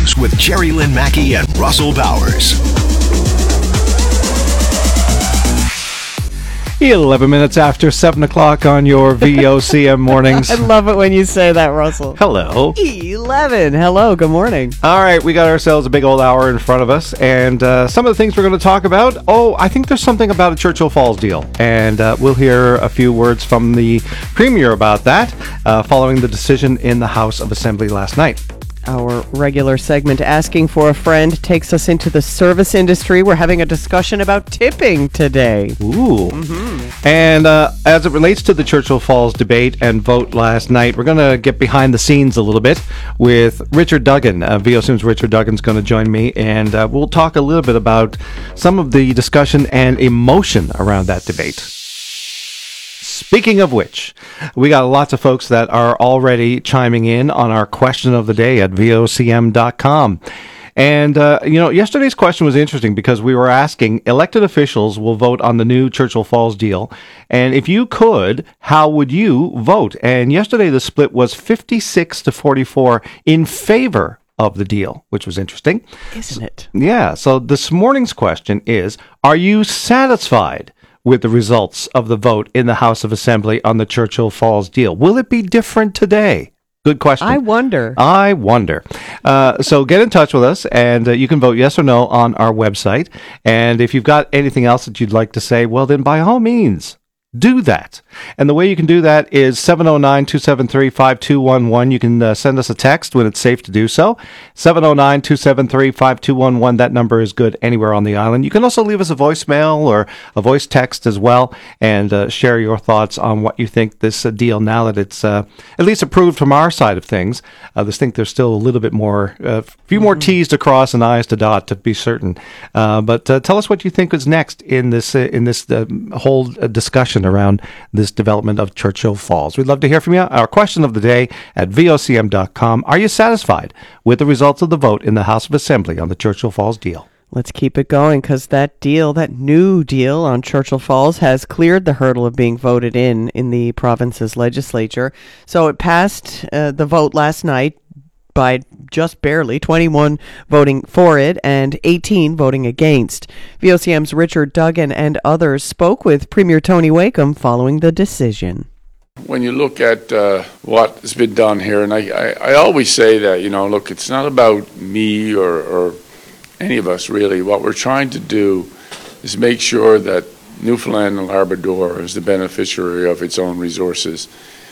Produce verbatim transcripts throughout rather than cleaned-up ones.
Mornings with Jerry Lynn Mackey and Russell Bowers. eleven minutes after seven o'clock on your V O C M mornings. I love it when you say that, Russell. Hello. eleven. Hello. Good morning. All right, we got ourselves a big old hour in front of us, and uh, some of the things we're going to talk about. Oh, I think there's something about a Churchill Falls deal, and uh, we'll hear a few words from the Premier about that uh, following the decision in the House of Assembly last night. Our regular segment, Asking for a Friend, takes us into the service industry. We're having a discussion about tipping today. Ooh. Mm-hmm. And uh, as it relates to the Churchill Falls debate and vote last night, we're going to get behind the scenes a little bit with Richard Duggan. Uh, V O C M's Richard Duggan's going to join me, and uh, we'll talk a little bit about some of the discussion and emotion around that debate. Speaking of which, we got lots of folks that are already chiming in on our question of the day at V O C M dot com. And, uh, you know, yesterday's question was interesting because we were asking, elected officials will vote on the new Churchill Falls deal. And if you could, how would you vote? And yesterday the split was fifty-six to forty-four in favor of the deal, which was interesting. Isn't it? Yeah. So this morning's question is, are you satisfied with the results of the vote in the House of Assembly on the Churchill Falls deal? Will it be different today? Good question. I wonder. I wonder. Uh, so get in touch with us, and uh, you can vote yes or no on our website. And if you've got anything else that you'd like to say, well, then by all means, do that. And the way you can do that is seven oh nine, two seven three, five two one one. You can uh, send us a text when it's safe to do so. seven oh nine, two seven three, five two one one. That number is good anywhere on the island. You can also leave us a voicemail or a voice text as well, and uh, share your thoughts on what you think this uh, deal, now that it's uh, at least approved from our side of things. I just think there's still a little bit more, a uh, few mm-hmm. more T's to cross and I's to dot to be certain. Uh, but uh, tell us what you think is next in this uh, in this uh, whole uh, discussion around this development of Churchill Falls. We'd love to hear from you. Our question of the day at V O C M dot com. Are you satisfied with the results of the vote in the House of Assembly on the Churchill Falls deal? Let's keep it going, because that deal, that new deal on Churchill Falls, has cleared the hurdle of being voted in in the province's legislature. So it passed uh, the vote last night by just barely, twenty-one voting for it and eighteen voting against. V O C M's Richard Duggan and others spoke with Premier Tony Wakeham following the decision. When you look at uh, what has been done here, and I, I, I always say that, you know, look, it's not about me or, or any of us really. What we're trying to do is make sure that Newfoundland and Labrador is the beneficiary of its own resources.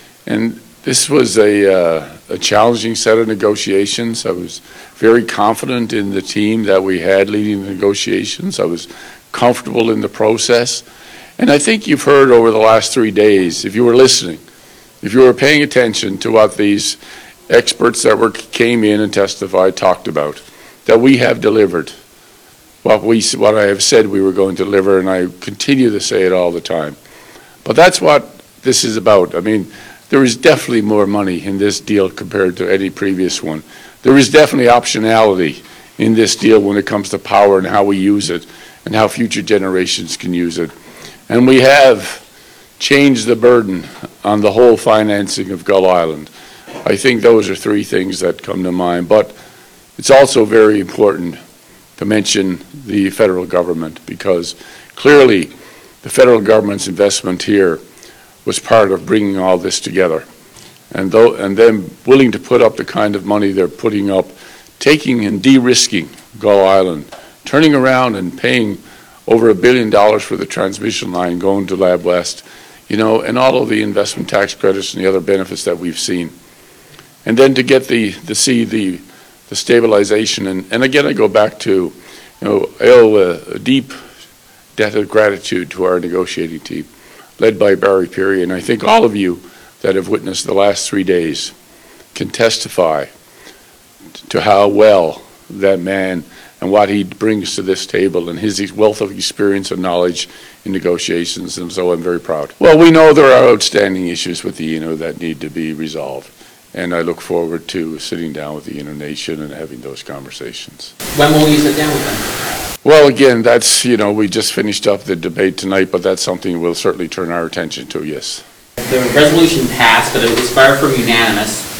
And this was a, uh, a challenging set of negotiations. I was very confident in the team that we had leading the negotiations. I was comfortable in the process. And I think you've heard over the last three days, if you were listening, if you were paying attention to what these experts that were came in and testified talked about, that we have delivered what we what I have said we were going to deliver, and I continue to say it all the time. But that's what this is about. I mean, there is definitely more money in this deal compared to any previous one. There is definitely optionality in this deal when it comes to power and how we use it and how future generations can use it. And we have changed the burden on the whole financing of Gull Island. I think those are three things that come to mind. But it's also very important to mention the federal government, because clearly the federal government's investment here was part of bringing all this together, and though and them willing to put up the kind of money they're putting up, taking and de-risking Gull Island, turning around and paying over a billion dollars for the transmission line going to Lab West, you know, and all of the investment tax credits and the other benefits that we've seen, and then to get the to see the the stabilization. And, and again, I go back to, you know, I owe a, a deep debt of gratitude to our negotiating team, led by Barry Peary, and I think all of you that have witnessed the last three days can testify to how well that man and what he brings to this table and his wealth of experience and knowledge in negotiations, and so I'm very proud. Well, we know there are outstanding issues with the I N O that need to be resolved, and I look forward to sitting down with the I N O Nation and having those conversations. When will you sit down with them? Well, again, that's, you know, we just finished up the debate tonight, but that's something we'll certainly turn our attention to, yes. The resolution passed, but it was far from unanimous.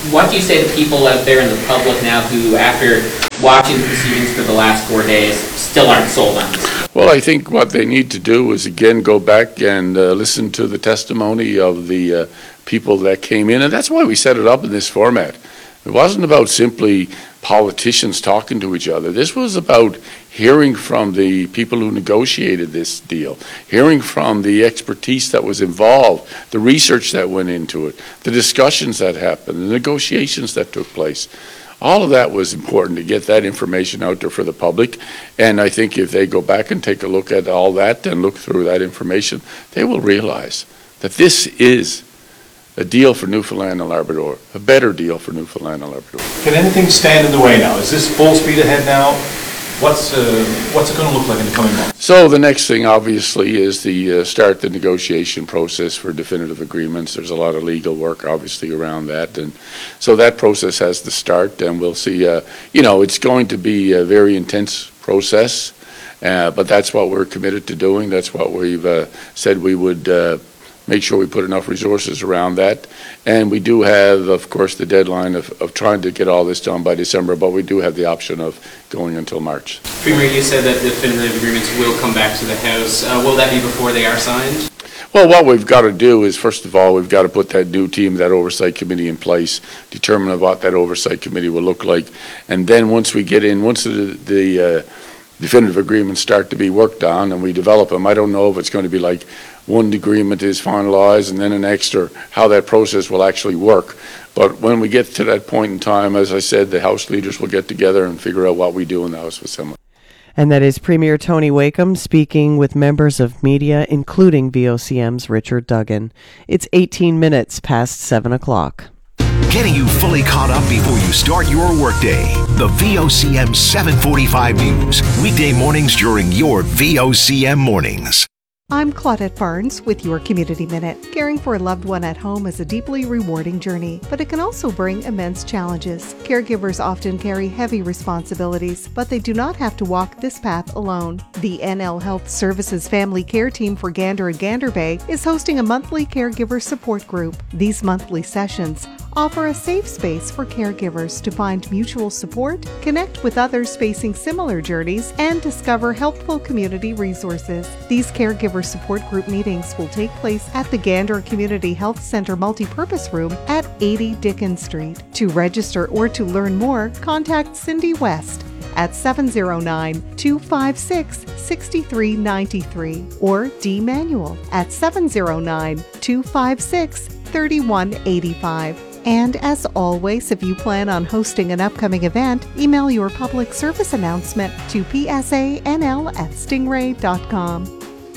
What do you say to people out there in the public now who, after watching the proceedings for the last four days, still aren't sold on this? Well, I think what they need to do is, again, go back and uh, listen to the testimony of the uh, people that came in, and that's why we set it up in this format. It wasn't about simply politicians talking to each other. This was about hearing from the people who negotiated this deal, hearing from the expertise that was involved, the research that went into it, the discussions that happened, the negotiations that took place. All of that was important to get that information out there for the public, and I think if they go back and take a look at all that and look through that information, they will realize that this is a deal for Newfoundland and Labrador, a better deal for Newfoundland and Labrador. Can anything stand in the way now? Is this full speed ahead now? What's uh, what's it going to look like in the coming months? So the next thing, obviously, is the uh, start the negotiation process for definitive agreements. There's a lot of legal work, obviously, around that, and so that process has to start. And we'll see. Uh, you know, it's going to be a very intense process, uh, but that's what we're committed to doing. That's what we've uh, said we would uh, make sure we put enough resources around that. And we do have, of course, the deadline of, of trying to get all this done by December, but we do have the option of going until March. Premier, you said that the definitive agreements will come back to the House. Uh, will that be before they are signed? Well, what we've got to do is, first of all, we've got to put that new team, that oversight committee in place, determine what that oversight committee will look like. And then once we get in, once the, the uh, definitive agreements start to be worked on and we develop them, I don't know if it's going to be like one agreement is finalized and then an extra, how that process will actually work. But when we get to that point in time, as I said, the House leaders will get together and figure out what we do in the House of Assembly. And that is Premier Tony Wakeham speaking with members of media, including V O C M's Richard Duggan. It's eighteen minutes past seven o'clock. Getting you fully caught up before you start your workday. The V O C M seven forty-five News. Weekday mornings during your V O C M mornings. I'm Claudette Barnes with your Community Minute. Caring for a loved one at home is a deeply rewarding journey, but it can also bring immense challenges. Caregivers often carry heavy responsibilities, but they do not have to walk this path alone. The N L Health Services Family Care Team for Gander and Gander Bay is hosting a monthly caregiver support group. These monthly sessions offer a safe space for caregivers to find mutual support, connect with others facing similar journeys, and discover helpful community resources. These caregiver support group meetings will take place at the Gander Community Health Center Multipurpose Room at eighty Dickens Street. To register or to learn more, contact Cindy West at seven oh nine, two five six, six three nine three or Dee Manuel at seven oh nine, two five six, three one eight five. And as always, if you plan on hosting an upcoming event, email your public service announcement to p s a n l at stingray dot com.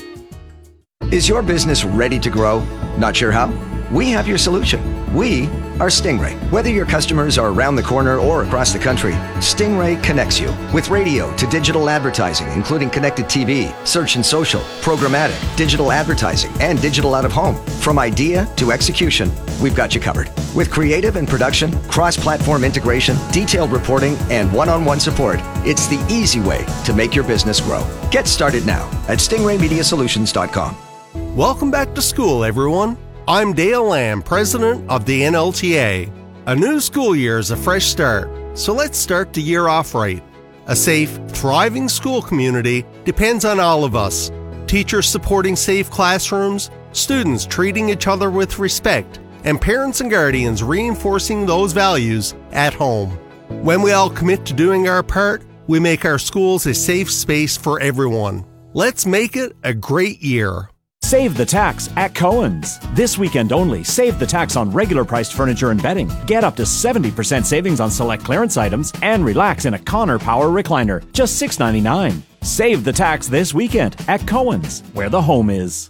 Is your business ready to grow? Not sure how? We have your solution. We are Stingray. Whether your customers are around the corner or across the country, Stingray connects you with radio to digital advertising, including connected T V, search and social, programmatic, digital advertising, and digital out of home. From idea to execution, we've got you covered. With creative and production, cross-platform integration, detailed reporting, and one-on-one support, it's the easy way to make your business grow. Get started now at stingray media solutions dot com. Welcome back to school, everyone. I'm Dale Lamb, president of the N L T A. A new school year is a fresh start, so let's start the year off right. A safe, thriving school community depends on all of us. Teachers supporting safe classrooms, students treating each other with respect, and parents and guardians reinforcing those values at home. When we all commit to doing our part, we make our schools a safe space for everyone. Let's make it a great year. Save the tax at Cohen's. This weekend only, save the tax on regular priced furniture and bedding. Get up to seventy percent savings on select clearance items and relax in a Connor Power recliner, just six ninety-nine. Save the tax this weekend at Cohen's, where the home is.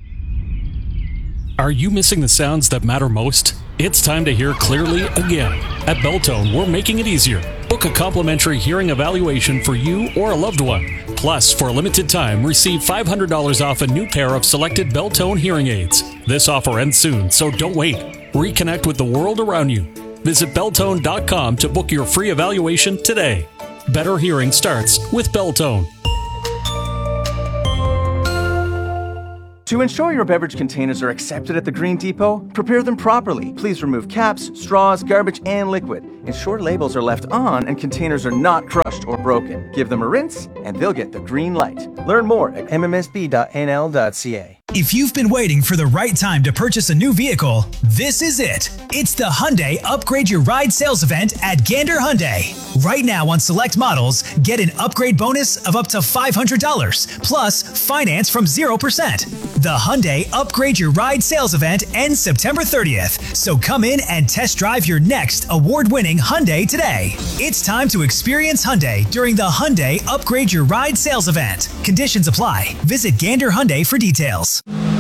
Are you missing the sounds that matter most? It's time to hear clearly again. At Belltone, we're making it easier. Book a complimentary hearing evaluation for you or a loved one. Plus, for a limited time, receive five hundred dollars off a new pair of selected Belltone hearing aids. This offer ends soon, so don't wait. Reconnect with the world around you. Visit Belltone dot com to book your free evaluation today. Better hearing starts with Belltone. To ensure your beverage containers are accepted at the Green Depot, prepare them properly. Please remove caps, straws, garbage, and liquid. Ensure labels are left on and containers are not crushed or broken. Give them a rinse, and they'll get the green light. Learn more at m m s b dot n l dot c a. If you've been waiting for the right time to purchase a new vehicle, this is it. It's the Hyundai Upgrade Your Ride sales event at Gander Hyundai. Right now on select models, get an upgrade bonus of up to five hundred dollars, plus finance from zero percent. The Hyundai Upgrade Your Ride sales event ends September thirtieth, so come in and test drive your next award-winning Hyundai today. It's time to experience Hyundai during the Hyundai Upgrade Your Ride sales event. Conditions apply. Visit Gander Hyundai for details.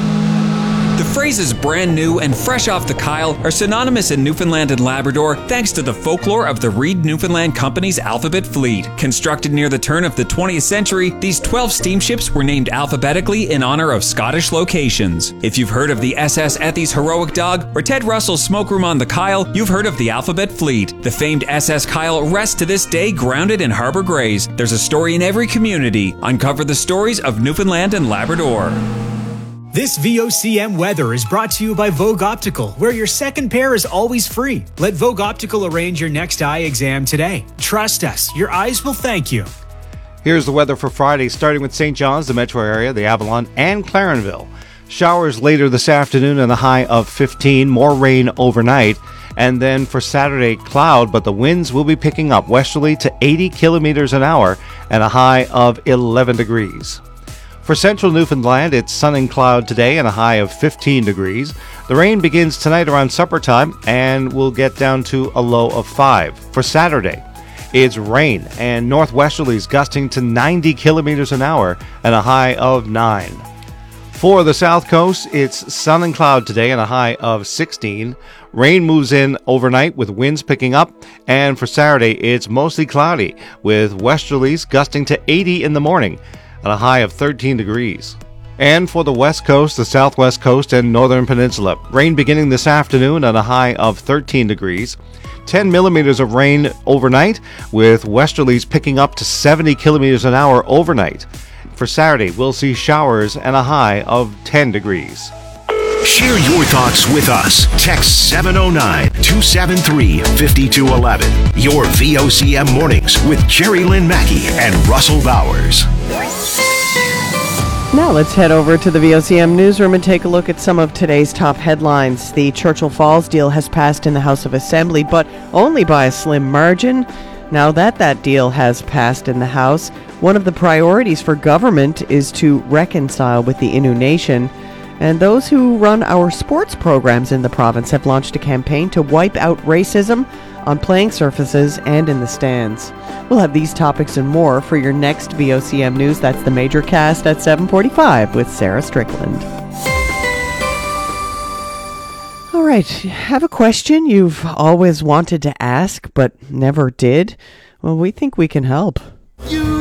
The phrases brand new and fresh off the Kyle are synonymous in Newfoundland and Labrador thanks to the folklore of the Reed Newfoundland Company's Alphabet Fleet. Constructed near the turn of the twentieth century, these twelve steamships were named alphabetically in honor of Scottish locations. If you've heard of the S S Ethy's Heroic Dog or Ted Russell's Smoke Room on the Kyle, you've heard of the Alphabet Fleet. The famed S S Kyle rests to this day grounded in Harbour Grays. There's a story in every community. Uncover the stories of Newfoundland and Labrador. This V O C M weather is brought to you by Vogue Optical, where your second pair is always free. Let Vogue Optical arrange your next eye exam today. Trust us, your eyes will thank you. Here's the weather for Friday, starting with Saint John's, the metro area, the Avalon, and Clarenville. Showers later this afternoon and a high of fifteen, more rain overnight. And then for Saturday, cloud, but the winds will be picking up westerly to eighty kilometers an hour and a high of eleven degrees. For central Newfoundland, it's sun and cloud today and a high of fifteen degrees. The rain begins tonight around supper time and will get down to a low of five. For Saturday, it's rain and northwesterlies gusting to ninety kilometers an hour and a high of nine. For the south coast, it's sun and cloud today and a high of sixteen. Rain moves in overnight with winds picking up. And for Saturday, it's mostly cloudy with westerlies gusting to eighty in the morning and a high of thirteen degrees. And for the west coast, the southwest coast, and northern peninsula, rain beginning this afternoon and a high of thirteen degrees. ten millimeters of rain overnight with westerlies picking up to seventy kilometers an hour overnight. For Saturday, we'll see showers and a high of ten degrees. Share your thoughts with us. Text seven oh nine, two seven three, five two one one. Your V O C M Mornings with Jerry Lynn Mackey and Russell Bowers. Now let's head over to the V O C M newsroom and take a look at some of today's top headlines. The Churchill Falls deal has passed in the House of Assembly, but only by a slim margin. Now that that deal has passed in the House, one of the priorities for government is to reconcile with the Innu Nation. And those who run our sports programs in the province have launched a campaign to wipe out racism on playing surfaces and in the stands. We'll have these topics and more for your next V O C M News. That's the Major Cast at seven forty-five with Sarah Strickland. All right, have a question you've always wanted to ask but never did? Well, we think we can help. You